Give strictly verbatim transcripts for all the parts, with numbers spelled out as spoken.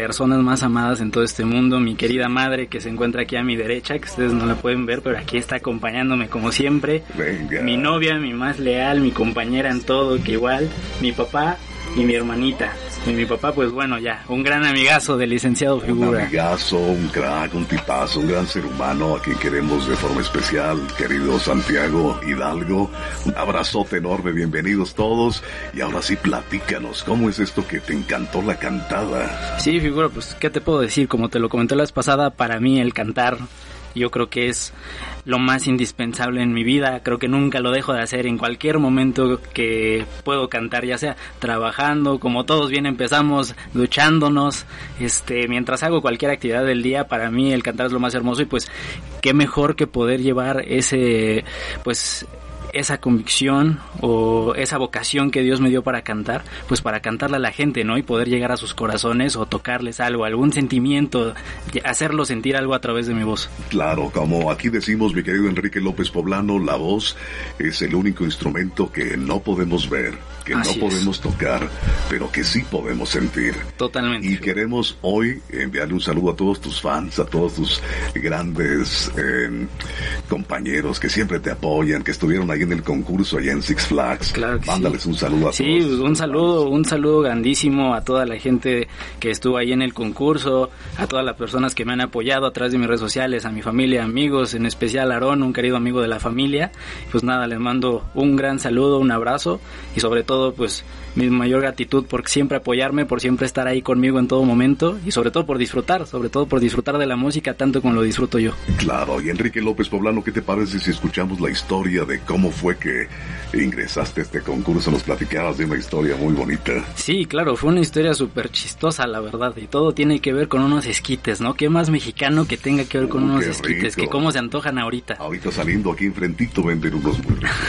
personas más amadas en todo este mundo, mi querida madre que se encuentra aquí a mi derecha, que ustedes no la pueden ver, pero aquí está acompañándome como siempre. Venga. Mi novia, mi más leal, mi compañera en todo, que igual, mi papá y mi hermanita. Y mi papá, pues bueno, ya, un gran amigazo del licenciado Figura. Un amigazo, un crack, un tipazo, un gran ser humano a quien queremos de forma especial, querido Santiago Hidalgo. Un abrazote enorme, bienvenidos todos. Y ahora sí, platícanos, ¿cómo es esto que te encantó la cantada? Sí, Figura, pues, ¿qué te puedo decir? Como te lo comenté la vez pasada, para mí el cantar, yo creo que es lo más indispensable en mi vida. Creo que nunca lo dejo de hacer en cualquier momento que puedo cantar, ya sea trabajando, como todos bien empezamos, duchándonos, este, mientras hago cualquier actividad del día. Para mí el cantar es lo más hermoso y pues qué mejor que poder llevar ese, pues esa convicción o esa vocación que Dios me dio para cantar, pues para cantarle a la gente, ¿no? Y poder llegar a sus corazones o tocarles algo, algún sentimiento, hacerlo sentir algo a través de mi voz. Claro, como aquí decimos, mi querido Enrique López Poblano, la voz es el único instrumento que no podemos ver, que Así no es. podemos tocar, pero que sí podemos sentir. Totalmente. Y queremos hoy enviarle un saludo a todos tus fans, a todos tus grandes eh, compañeros que siempre te apoyan, que estuvieron ahí en el concurso allá en Six Flags. Claro que Mándales sí. un saludo a sí, todos. Sí, un saludo, un saludo grandísimo a toda la gente que estuvo ahí en el concurso, a todas las personas que me han apoyado a través de mis redes sociales, a mi familia, amigos, en especial a Aarón, un querido amigo de la familia. Pues nada, les mando un gran saludo, un abrazo y sobre todo pues mi mayor gratitud por siempre apoyarme, por siempre estar ahí conmigo en todo momento y sobre todo por disfrutar, sobre todo por disfrutar de la música tanto como lo disfruto yo. Claro, y Enrique López Poblano, ¿qué te parece si escuchamos la historia de cómo fue que ingresaste a este concurso? Nos platicabas de una historia muy bonita. Sí, claro, fue una historia súper chistosa, la verdad, y todo tiene que ver con unos esquites, ¿no? ¿Qué más mexicano que tenga que ver con Uh, unos qué esquites? rico. Que cómo se antojan ahorita. Ahorita saliendo aquí enfrentito venden unos muy ricos.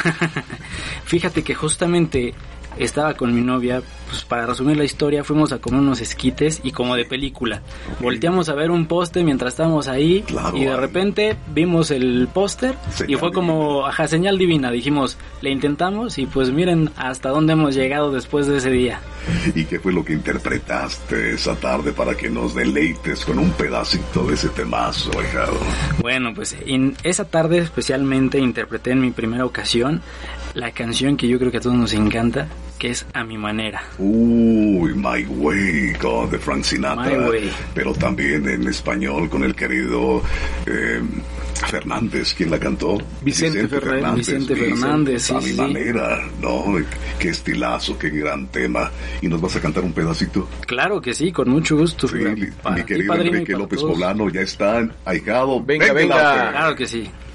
Fíjate que justamente estaba con mi novia, pues para resumir la historia, fuimos a comer unos esquites y como de película. Okay. Volteamos a ver un póster mientras estábamos ahí, Claro, y de ay. repente vimos el póster y fue como, ajá, señal divina. Dijimos, le intentamos y pues miren hasta dónde hemos llegado después de ese día. ¿Y qué fue lo que interpretaste esa tarde para que nos deleites con un pedacito de ese temazo, ahijado? Bueno, pues en esa tarde especialmente interpreté en mi primera ocasión la canción que yo creo que a todos nos encanta, que es A Mi Manera. Uy, My Way, con de Frank Sinatra. My Way. Pero también en español con el querido eh, Fernández, ¿quién la cantó? Vicente Ferrer- Vicente Fernández, sí, A Mi sí. Manera, ¿no? Qué estilazo, qué gran tema. ¿Y nos vas a cantar un pedacito? Claro que sí, con mucho gusto. Sí, Para mi ti, querido padrino, y Enrique para López todos. Poblano, ya están, ahijado. Venga, venga. Venga. Claro que sí.